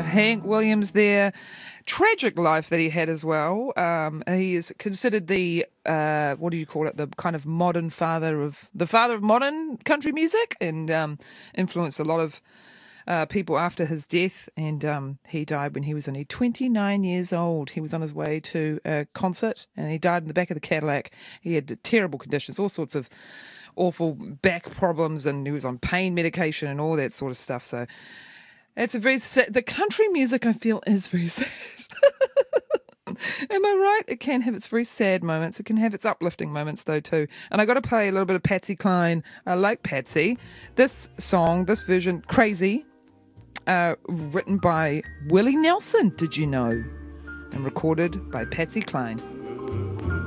Hank Williams there. Tragic life that he had as well. He is considered the, what do you call it, the kind of modern father of modern country music, and influenced a lot of people after his death. And he died when he was only 29 years old. He was on his way to a concert and he died in the back of the Cadillac. He had terrible conditions, all sorts of awful back problems, and he was on pain medication and all that sort of stuff. So it's a very sad, the country music I feel is very sad. Am I right? It can have its very sad moments. It can have its uplifting moments though too. And I got to play a little bit of Patsy Cline. I like Patsy. This song, this version, Crazy, written by Willie Nelson, did you know? And recorded by Patsy Cline.